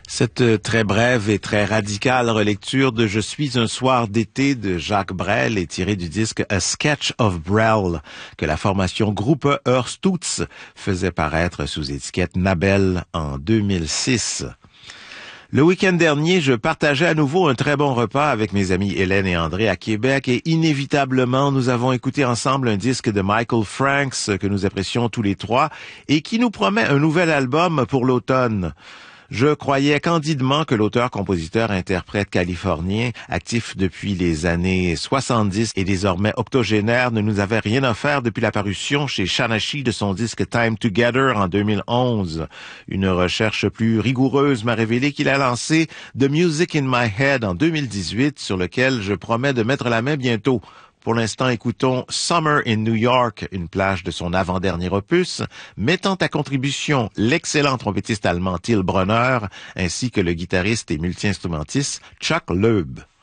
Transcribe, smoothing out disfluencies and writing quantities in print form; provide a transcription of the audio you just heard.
Cette très brève et très radicale relecture de Je suis un soir d'été de Jacques Brel est tirée du disque A Sketch of Brel que la formation Groupe Heurstutz faisait paraître sous étiquette Nabel en 2006. Le week-end dernier, je partageais à nouveau un très bon repas avec mes amis Hélène et André à Québec et inévitablement, nous avons écouté ensemble un disque de Michael Franks que nous apprécions tous les trois et qui nous promet un nouvel album pour l'automne. Je croyais candidement que l'auteur-compositeur-interprète californien, actif depuis les années 70 et désormais octogénaire, ne nous avait rien offert depuis la parution chez Shanashi de son disque Time Together en 2011. Une recherche plus rigoureuse m'a révélé qu'il a lancé The Music in My Head en 2018, sur lequel je promets de mettre la main bientôt. Pour l'instant, écoutons Summer in New York, une plage de son avant-dernier opus, mettant à contribution l'excellent trompettiste allemand Till Brunner, ainsi que le guitariste et multi-instrumentiste Chuck Loeb.